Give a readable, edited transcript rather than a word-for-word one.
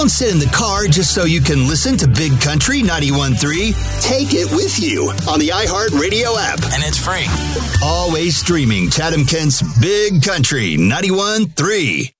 Don't sit in the car just so you can listen to Big Country 91.3. Take it with you on the iHeartRadio app. And it's free. Always streaming Chatham Kent's Big Country 91.3.